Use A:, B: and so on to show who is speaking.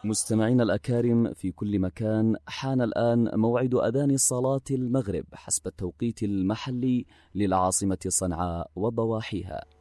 A: مستمعينا الأكارم في كل مكان، حان الآن موعد أذان صلاة المغرب حسب التوقيت المحلي للعاصمة صنعاء وضواحيها.